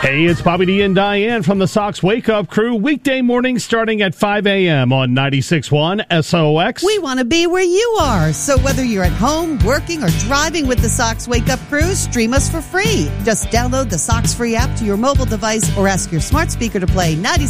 Hey, it's Bobby D and Diane from the Sox Wake Up Crew. Weekday mornings starting at 5 a.m. on 96.1 SOX. We want to be where you are. So whether you're at home, working, or driving with the Sox Wake Up Crew, stream us for free. Just download the Sox Free app to your mobile device or ask your smart speaker to play 96.